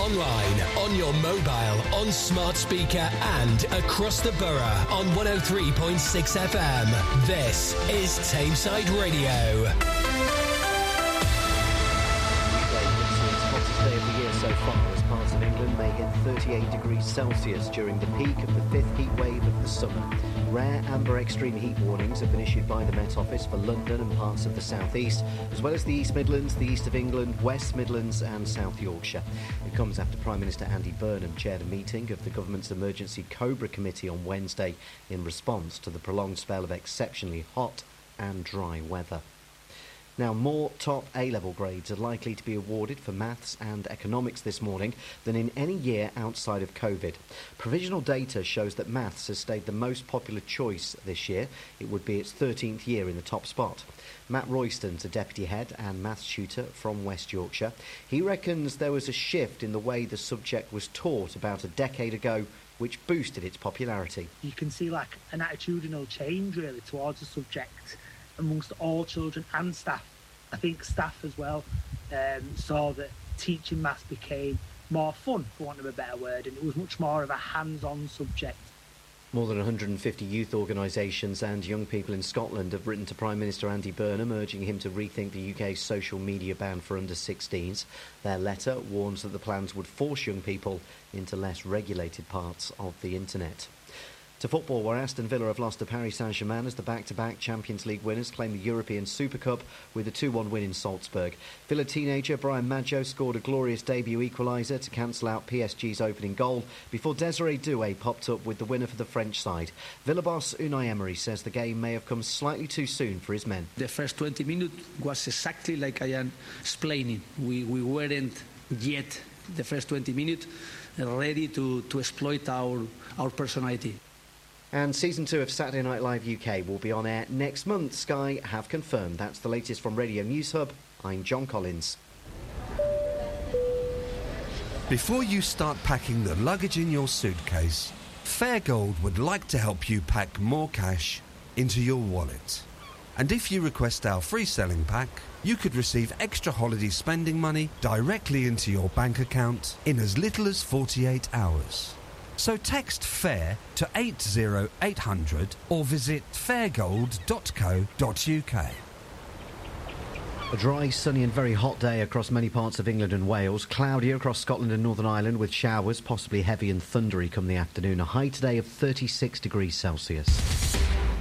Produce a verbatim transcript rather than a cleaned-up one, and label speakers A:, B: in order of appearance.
A: online, on your mobile, on smart speaker and across the borough on one oh three point six F M. This is Tameside Radio.
B: Day of the year so far, as parts of England may hit thirty-eight degrees Celsius during the peak of the fifth heat wave of the summer. Rare amber extreme heat warnings have been issued by the Met Office for London and parts of the South East, as well as the East Midlands, the East of England, West Midlands and South Yorkshire. It comes after Prime Minister Andy Burnham chaired a meeting of the government's Emergency Cobra Committee on Wednesday in response to the prolonged spell of exceptionally hot and dry weather. Now, more top A-level grades are likely to be awarded for maths and economics this morning than in any year outside of COVID. Provisional data shows that maths has stayed the most popular choice this year. It would be its thirteenth year in the top spot. Matt Royston's a deputy head and maths tutor from West Yorkshire. He reckons there was a shift in the way the subject was taught about a decade ago, which boosted its popularity.
C: You can see like an attitudinal change really towards the subject amongst all children and staff. I think staff as well um, saw that teaching maths became more fun, for want of a better word, and it was much more of a hands-on subject.
B: More than one hundred fifty youth organisations and young people in Scotland have written to Prime Minister Andy Burnham urging him to rethink the U K's social media ban for under sixteens. Their letter warns that the plans would force young people into less regulated parts of the internet. To football, where Aston Villa have lost to Paris Saint-Germain as the back-to-back Champions League winners claim the European Super Cup with a two one win in Salzburg. Villa teenager Brian Maggio scored a glorious debut equaliser to cancel out P S G's opening goal before Desiree Doué popped up with the winner for the French side. Villa boss Unai Emery says the game may have come slightly too soon for his men.
D: The first twenty minutes was exactly like I am explaining. We, we weren't yet, the first twenty minutes, ready to, to exploit our, our personality.
B: And season two of Saturday Night Live U K will be on air next month. Sky have confirmed. That's the latest from Radio News Hub. I'm John Collins.
E: Before you start packing the luggage in your suitcase, Fairgold would like to help you pack more cash into your wallet. And if you request our free selling pack, you could receive extra holiday spending money directly into your bank account in as little as forty-eight hours. So text FAIR to eight oh eight hundred or visit fairgold dot co dot uk.
B: A dry, sunny and very hot day across many parts of England and Wales. Cloudy across Scotland and Northern Ireland with showers, possibly heavy and thundery come the afternoon. A high today of thirty-six degrees Celsius.